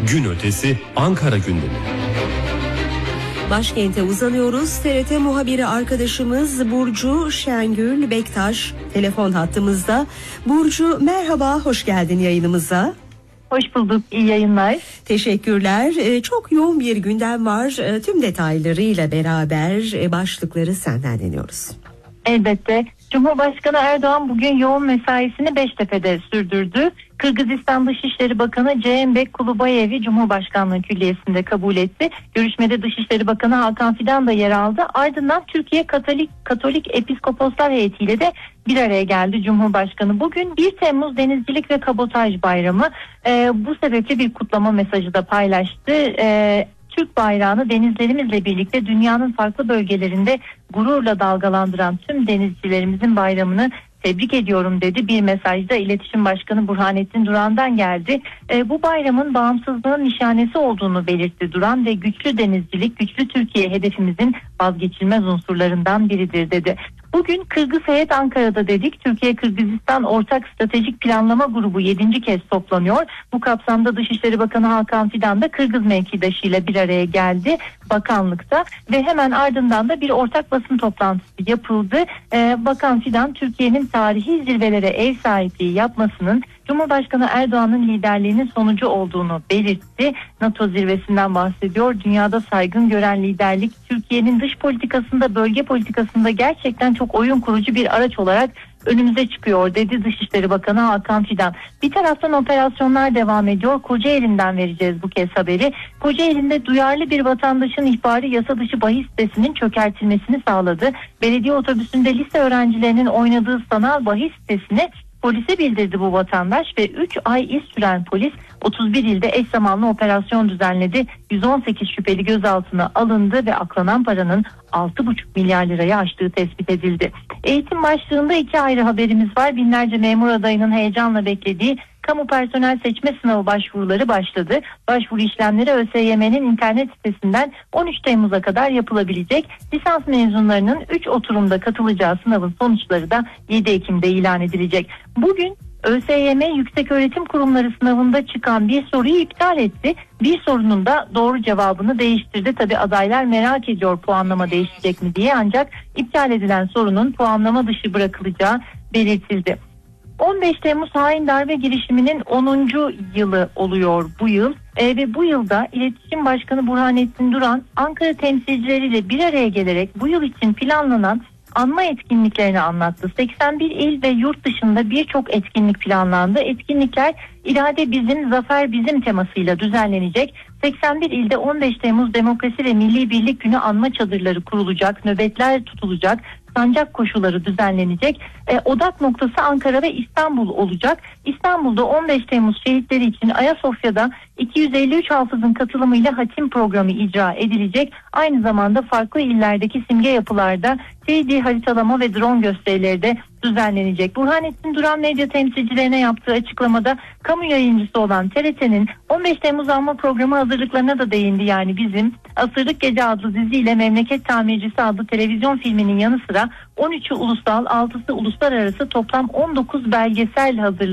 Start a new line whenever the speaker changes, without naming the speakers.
Gün ötesi Ankara gündemi.
Başkente uzanıyoruz. TRT muhabiri arkadaşımız Burcu Şengül Bektaş telefon hattımızda. Burcu merhaba, hoş geldin yayınımıza.
Hoş bulduk, iyi yayınlar.
Teşekkürler. Çok yoğun bir gündem var. Tüm detaylarıyla beraber başlıkları senden dinliyoruz.
Elbette. Cumhurbaşkanı Erdoğan bugün yoğun mesaisini Beştepe'de sürdürdü. Kırgızistan Dışişleri Bakanı Ceyhanbek Kulubayev'i Cumhurbaşkanlığı Külliyesi'nde kabul etti. Görüşmede Dışişleri Bakanı Hakan Fidan da yer aldı. Ardından Türkiye Katolik Episkoposlar heyetiyle de bir araya geldi Cumhurbaşkanı. Bugün 1 Temmuz Denizcilik ve Kabotaj Bayramı. Bu sebeple bir kutlama mesajı da paylaştı. Türk bayrağını denizlerimizle birlikte dünyanın farklı bölgelerinde gururla dalgalandıran tüm denizcilerimizin bayramını tebrik ediyorum dedi. Bir mesajda İletişim Başkanı Burhanettin Duran'dan geldi. Bu bayramın bağımsızlığın nişanesi olduğunu belirtti Duran ve güçlü denizcilik, güçlü Türkiye hedefimizin vazgeçilmez unsurlarından biridir dedi. Bugün Kırgız heyet Ankara'da dedik. Türkiye-Kırgızistan Ortak Stratejik Planlama Grubu 7. kez toplanıyor. Bu kapsamda Dışişleri Bakanı Hakan Fidan da Kırgız mevkidaşıyla bir araya geldi bakanlıkta ve hemen ardından da bir ortak basın toplantısı yapıldı. Bakan Fidan Türkiye'nin tarihi zirvelere ev sahipliği yapmasının Cumhurbaşkanı Erdoğan'ın liderliğinin sonucu olduğunu belirtti. NATO zirvesinden bahsediyor. Dünyada saygın gören liderlik Türkiye'nin dış politikasında, bölge politikasında gerçekten çok oyun kurucu bir araç olarak önümüze çıkıyor dedi Dışişleri Bakanı Hakan Fidan. Bir taraftan operasyonlar devam ediyor. Kocaeli'nden vereceğiz bu kez haberi. Kocaeli'nde duyarlı bir vatandaşın ihbarı yasa dışı bahis sitesinin çökertilmesini sağladı. Belediye otobüsünde lise öğrencilerinin oynadığı sanal bahis sitesini polise bildirdi bu vatandaş ve 3 ay iz süren polis 31 ilde eş zamanlı operasyon düzenledi. 118 şüpheli gözaltına alındı ve aklanan paranın 6,5 milyar lirayı aştığı tespit edildi. Eğitim başlığında 2 ayrı haberimiz var. Binlerce memur adayının heyecanla beklediği kamu personel seçme sınavı başvuruları başladı. Başvuru işlemleri ÖSYM'nin internet sitesinden 13 Temmuz'a kadar yapılabilecek. Lisans mezunlarının 3 oturumda katılacağı sınavın sonuçları da 7 Ekim'de ilan edilecek. Bugün ÖSYM Yükseköğretim Kurumları sınavında çıkan bir soruyu iptal etti. Bir sorunun da doğru cevabını değiştirdi. Tabii adaylar merak ediyor puanlama değişecek mi diye, ancak iptal edilen sorunun puanlama dışı bırakılacağı belirtildi. 15 Temmuz hain darbe girişiminin 10. yılı oluyor bu yıl ve bu yılda İletişim Başkanı Burhanettin Duran Ankara temsilcileriyle bir araya gelerek bu yıl için planlanan anma etkinliklerini anlattı. 81 il ve yurt dışında birçok etkinlik planlandı. Etkinlikler irade bizim, zafer bizim temasıyla düzenlenecek. 81 ilde 15 Temmuz Demokrasi ve Milli Birlik Günü anma çadırları kurulacak, nöbetler tutulacak, sancak koşuları düzenlenecek. Odak noktası Ankara ve İstanbul olacak. İstanbul'da 15 Temmuz şehitleri için Ayasofya'da 253 hafızın katılımıyla hatim programı icra edilecek. Aynı zamanda farklı illerdeki simge yapılarda 3D haritalama ve drone gösterileri de düzenlenecek. Burhanettin Duran medya temsilcilerine yaptığı açıklamada kamu yayıncısı olan TRT'nin 15 Temmuz anma programı hazırlıklarına da değindi. Yani bizim Asırlık Gece adlı diziyle Memleket Tamircisi adlı televizyon filminin yanı sıra 13'ü ulusal, 6'sı uluslararası toplam 19 belgesel hazırladı.